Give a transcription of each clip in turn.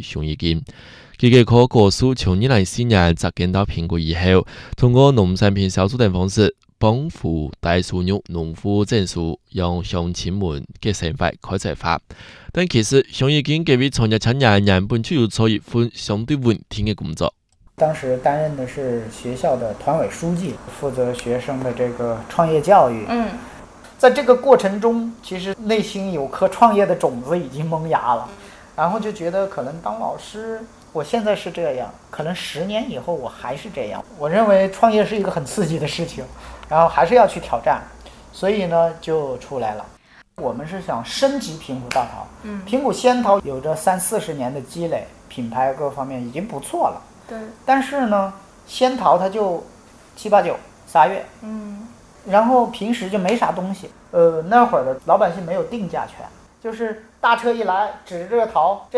熊一金。基金科国属从2004年摘检讨评估以后，通过农产品销售等方式，帮扶低收入农户整数，让乡亲们嘅生活开始化。但其实熊一金给予创业青年原本就要做一份相对稳定的工作。 当时担任的是学校的团委书记，负责学生的这个创业教育。在这个过程中，其实内心有颗创业的种子已经萌芽了，然后就觉得可能当老师，我现在是这样，可能10年以后我还是这样。我认为创业是一个很刺激的事情，然后还是要去挑战，所以呢就出来了。我们是想升级平谷大桃。平谷仙桃有着30-40年的积累，品牌各方面已经不错了。 对。 但是呢，仙桃它就7、8、9仨月。然后平时就没啥东西。那会儿的老百姓没有定价权，就是大车一来，指着这个桃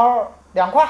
2块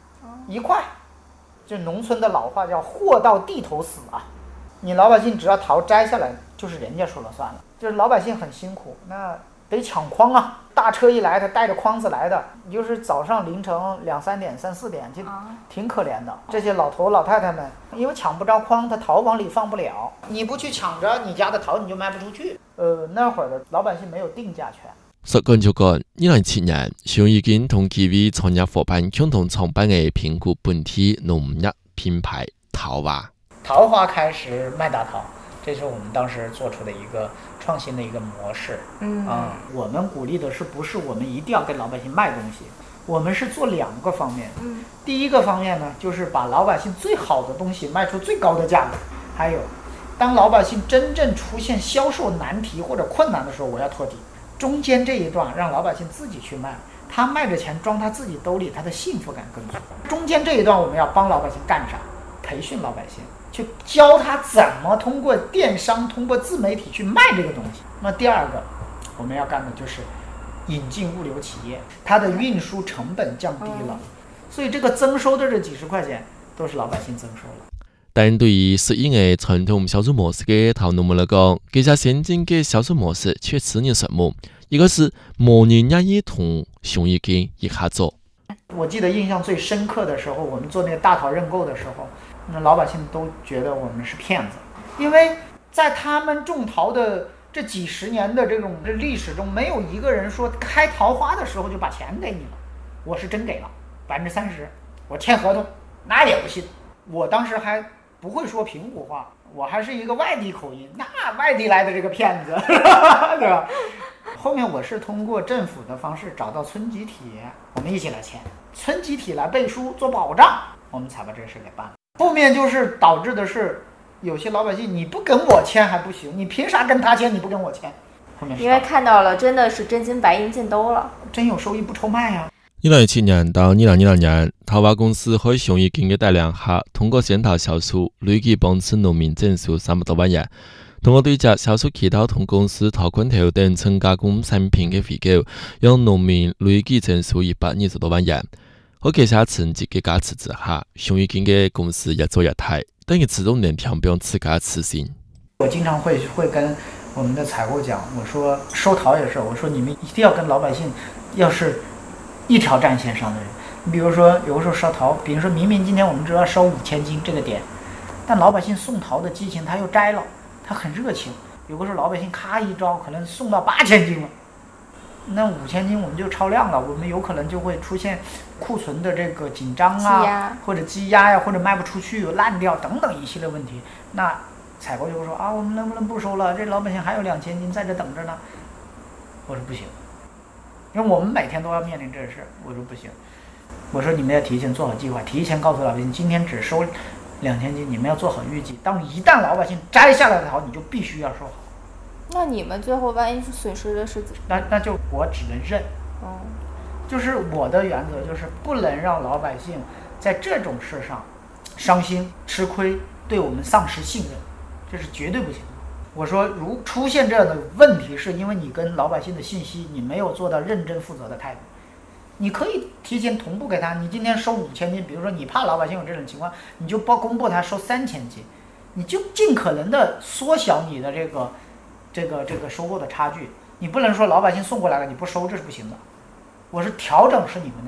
，1块，就农村的老话叫货到地头死啊。你老百姓只要桃摘下来，就是人家说了算了，就是老百姓很辛苦，那得抢筐啊。大车一来，他带着筐子来的，就是早上凌晨2、3点、3、4点，就挺可怜的。这些老头老太太们，因为抢不着筐，他桃往里放不了，你不去抢着你家的桃，你就卖不出去。那会儿的老百姓没有定价权。 实干就干，2007年，熊一金同几位创业伙伴共同创办的平谷本地农业品牌桃花。 桃花开始卖大桃，这是我们当时做出的一个创新的一个模式。我们鼓励的是不是我们一定要给老百姓卖东西，我们是做2个方面。第一个方面呢，就是把老百姓最好的东西卖出最高的价格。还有，当老百姓真正出现销售难题或者困难的时候，我要托底。中间这一段让老百姓自己去卖，他卖着钱装他自己兜里，他的幸福感更足。中间这一段我们要帮老百姓干啥？培训老百姓，去教他怎么通过电商、通过自媒体去卖这个东西。那第2个我们要干的就是引进物流企业，它的运输成本降低了，所以这个增收的这几10块钱都是老百姓增收了。 但对于适应的传统销售模式的桃农们来讲，这些先进的销售模式却吃人什么？一个是没人愿意同熊一金一起做。 我记得印象最深刻的时候，我们做那个大桃认购的时候，那老百姓都觉得我们是骗子，因为在他们种桃的这几10年的这种历史中，没有一个人说开桃花的时候就把钱给你了。我是真给了30%，我签合同，那也不信。我当时还不会说平谷话，我还是一个外地口音，那外地来的这个骗子，对吧？后面我是通过政府的方式找到村集体，我们一起来签，村集体来背书做保障，我们才把这个事给办了。后面就是导致的是，有些老百姓你不跟我签还不行，你凭啥跟他签？你不跟我签？后面因为看到了真的是真金白银进兜了， 真有收益不愁卖呀。 2017年到2022年，桃花公司喺熊一金嘅带领下，通过仙桃销售，累计帮助农民整数300多万元。通过对接销售渠道同公司桃罐头等轻加工产品嘅回购，让农民累计整数120多万元。喺这些成绩嘅加持之下，熊一金嘅公司越做越大，但也始终能填补自家此心。 我经常会跟我们的采购讲，我说收桃也是，我说你们一定要跟老百姓，要是一条战线上的人。你比如说有的时候烧桃，比如说明明今天我们只要烧5000斤这个点，但老百姓送桃的激情他又摘了，他很热情。有的时候老百姓咔一招可能送到8000斤了，那5000斤我们就超量了，我们有可能就会出现库存的这个紧张啊，或者积压呀，或者卖不出去烂掉等等一系列问题。那采购就会说啊，我们能不能不收了？这老百姓还有2000斤在这等着呢。我说不行，因为我们每天都要面临这事。我说不行，我说你们要提前做好计划，提前告诉老百姓今天只收2000斤，你们要做好预计。一旦老百姓摘下来的桃，你就必须要收好。 那你们最后万一是损失的是那就我只能认。就是我的原则就是不能让老百姓在这种事上伤心吃亏，对我们丧失信任，这是绝对不行的。我说如出现这样的问题，是因为你跟老百姓的信息你没有做到认真负责的态度。你可以提前同步给他，你今天收5000斤，比如说你怕老百姓有这种情况，你就公布他收3000斤，你就尽可能的缩小你的这个收购的差距。你不能说老百姓送过来了你不收，这是不行的。我是调整是你们的事儿，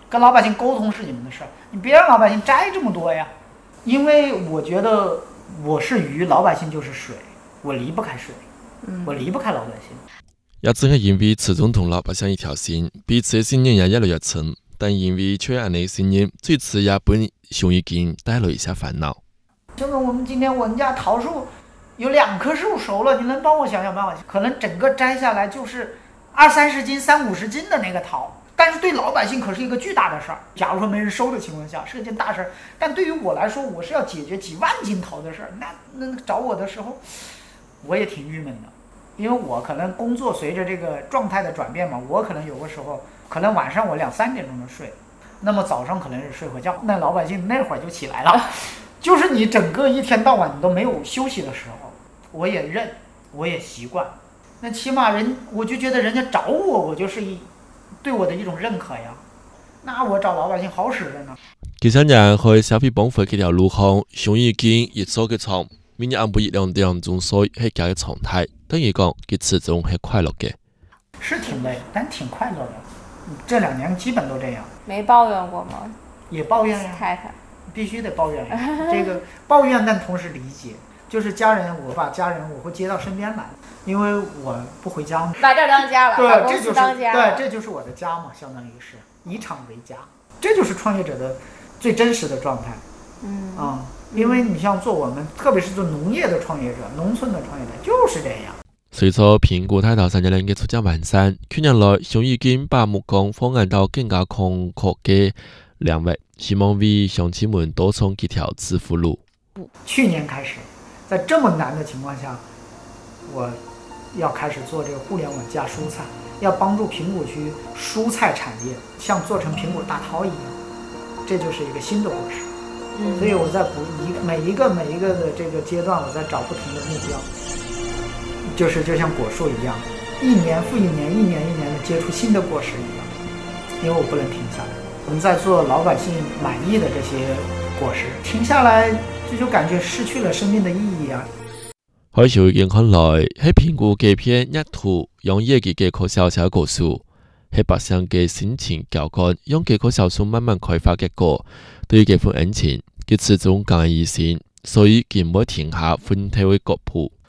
跟老百姓沟通是你们的事儿，你别让老百姓摘这么多呀。因为我觉得我是鱼，老百姓就是水，我离不开水，我离不开老百姓。 也正係因為始終同老百姓一條線，彼此嘅信任也越來越深。但因為缺安嘅信任，最遲也本熊已經帶來一下煩惱。 就跟我們今天我們家桃樹有2棵樹熟了，你能幫我想想辦法？可能整個摘下來就是20-30斤、30-50斤的那個桃，但是對老百姓可是一個巨大的事兒。假如說沒人收的情況下，是一件大事兒。但對於我來說，我是要解決幾萬斤桃的事兒。那找我的時候，我也挺鬱悶的，因為我可能工作隨着這個狀態的轉變嘛，我可能有個時候，可能晚上我2-3點鐘就睡，那麼早上可能是睡會覺，那老百姓那會兒就起來了。就是你整個一天到晚你都沒有休息的時候，我也認，我也習慣。那起碼我就覺得人家找我，我就是對我的一種認可呀。那我找老百姓好使着呢。 其實人去消費幫扶這條路向，熊已經越做越長，明日安排2點鐘睡係假嘅常態，等於講佢始終係快樂嘅。 是挺累，但挺快樂的。這2年基本都這樣。 沒抱怨過嗎？ 也抱怨呀。 太太。 必須得抱怨呀，這個抱怨但同時理解，就是家人，我把家人我會接到身邊來，因為我不回家嘛， 把這當家了，把公司當家了， 對，這就是我的家嘛，相當於是以廠為家，這就是創業者的最真實的狀態。因為你像做我們，特別是做農業的創業者，農村的創業者就是這樣。 隨着蘋果太頭3年嘅逐漸完善，去年來熊已經把目光放眼到更加廣闊嘅領域，希望為鄉親們多創幾條致富路。 去年開始，在這麼難的情況下，我要開始做這個互聯網加蔬菜，要幫助蘋果區蔬菜產業像做成蘋果大桃一樣，這就是一個新的故事。所以我在每一個的這個階段，我在找不同的目標，就像果樹一樣，一年復一年，一年一年的結出新的果實一樣，因為我不能停下來。我們在做老百姓滿意的這些果實，停下來就感覺失去了生命的意義啊！ 喺小已經看來，喺蘋果嘅片一圖，用業績嘅可小小果樹，喺百姓嘅心情交換，用嘅可小樹慢慢開發結果，對於這份恩情，佢始終感恩於心，所以佢唔會停下奮鬥嘅腳步。